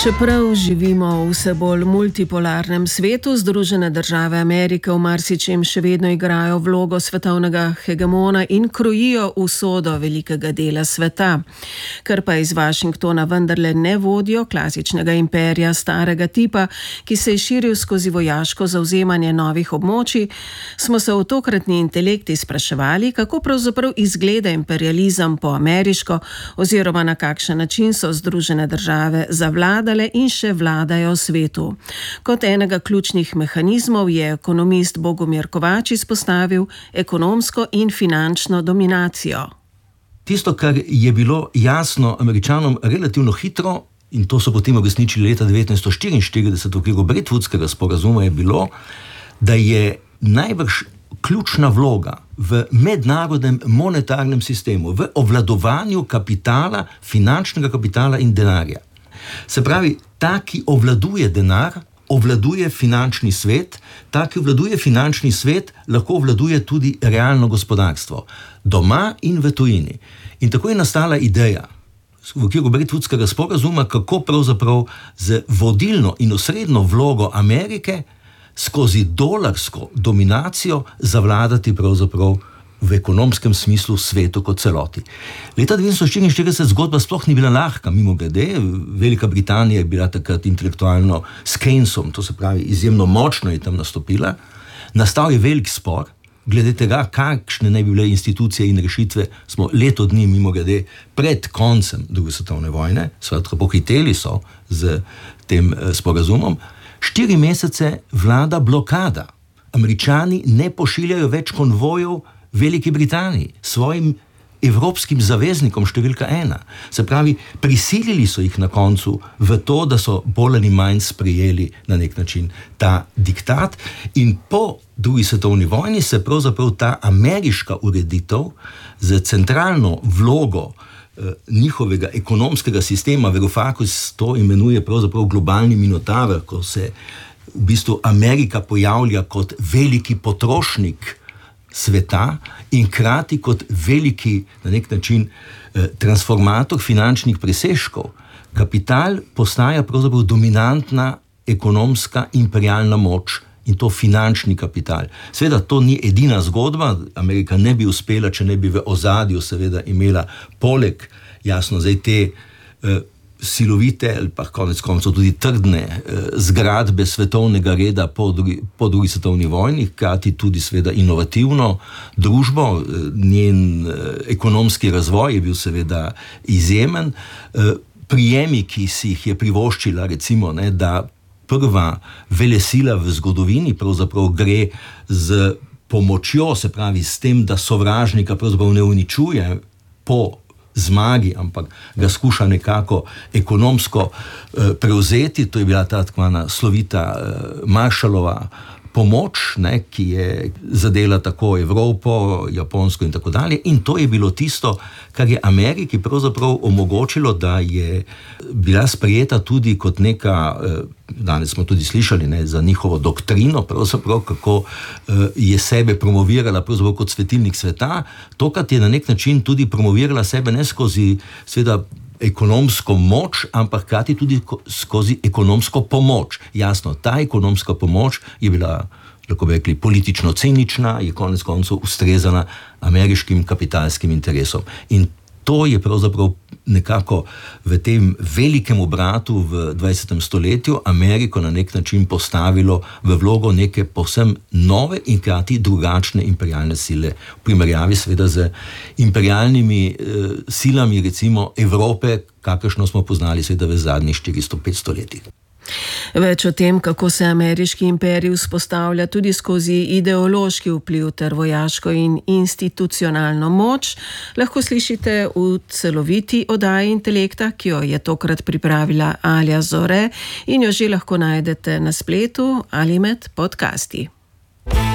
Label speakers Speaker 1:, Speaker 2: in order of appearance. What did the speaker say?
Speaker 1: Čeprav živimo v vse bolj multipolarnem svetu, Združene države Amerike v marsičem še vedno igrajo vlogo svetovnega hegemona in krojijo usodo velikega dela sveta. Ker pa iz Washingtona vendarle ne vodijo klasičnega imperija starega tipa, ki se je širil skozi vojaško zavzemanje novih območij, smo se v tokratni Intelekti spraševali, kako pravzaprav izgleda imperializem po ameriško oziroma na kakšen način so Združene države zavladale in še vladajo svetu. Kot enega ključnih mehanizmov je ekonomist Bogomir Kovač izpostavil ekonomsko in finančno dominacijo.
Speaker 2: Tisto, kar je bilo jasno Američanom relativno hitro, in to so potem uresničili leta 1944 v okviru Bretwoodskega sporazuma, je bilo, da je najbrž ključna vloga v mednarodnem monetarnem sistemu, v obvladovanju kapitala, finančnega kapitala in denarja. Se pravi, ta, ki obvladuje denar, obvladuje finančni svet, ta, ki obvladuje finančni svet, lahko obvladuje tudi realno gospodarstvo, doma in v tujini. In tako je nastala ideja v okviru Bretwoodskega sporazuma, kako pravzaprav z vodilno in osrednjo vlogo Amerike skozi dolarsko dominacijo zavladati pravzaprav v ekonomskem smislu svetu kot celoti. Leta 1944 zgodba sploh ni bila lahka, mimogrede. Velika Britanija je bila takrat intelektualno s Keynesom, to se pravi izjemno močno je tam nastopila. Nastal je velik spor, glede tega, kakšne naj bi bile institucije in rešitve, smo leto dni mimogrede pred koncem druge svetovne vojne, skratka pohiteli so z tem sporazumom. 4 mesece vlada blokada. Američani ne pošiljajo več konvojev Veliki Britaniji, svojim evropskim zaveznikom številka 1. Se pravi, prisilili so jih na koncu v to, da so bolj ali manj sprejeli na nek način ta diktat, in po drugi svetovni vojni se pravzaprav ta ameriška ureditev z centralno vlogo njihovega ekonomskega sistema, Varoufakis to imenuje pravzaprav globalni minotaver, ko se v bistvu Amerika pojavlja kot veliki potrošnik sveta in hkrati kot veliki, na nek način, transformator finančnih presežkov. Kapital postaja pravzaprav dominantna ekonomska imperialna moč in to finančni kapital. Seveda to ni edina zgodba, Amerika ne bi uspela, če ne bi v ozadju seveda imela poleg, jasno, zdaj te silovite ali pa konec koncev tudi trdne zgradbe svetovnega reda po drugi svetovni vojni, hkrati tudi seveda inovativno družbo, njen ekonomski razvoj je bil seveda izjemen. Prijemi, ki si jih je privoščila, recimo, da prva velesila v zgodovini pravzaprav gre z pomočjo, se pravi s tem, da sovražnika pravzaprav ne uničuje po zmagi, ampak ga skuša nekako ekonomsko prevzeti. To je bila ta tako slovita Marshallova pomoč, ki je zadela tako Evropo, Japonsko in tako dalje. In to je bilo tisto, kar je Ameriki pravzaprav omogočilo, da je bila sprejeta tudi kot neka, danes smo tudi slišali, za njihovo doktrino, pravzaprav kako je sebe promovirala pravzaprav kot svetilnik sveta, tokrat je na nek način tudi promovirala sebe ne skozi seveda ekonomsko moč, ampak hkrati tudi skozi ekonomsko pomoč. Jasno, ta ekonomska pomoč je bila, lahko bi rekli, politično cinična, je konec koncev ustrezana ameriškim kapitalskim interesom. In to je pravzaprav nekako v tem velikem obratu v 20. stoletju Ameriko na nek način postavilo v vlogo neke povsem nove in hkrati drugačne imperialne sile. V primerjavi seveda z imperialnimi silami recimo Evrope, kakršno smo poznali seveda v zadnjih 400-500 letih.
Speaker 1: Več o tem, kako se ameriški imperij vzpostavlja tudi skozi ideološki vpliv ter vojaško in institucionalno moč, lahko slišite v celoviti oddaji Intelekta, ki jo je tokrat pripravila Alja Zore in jo že lahko najdete na spletu ali med podcasti.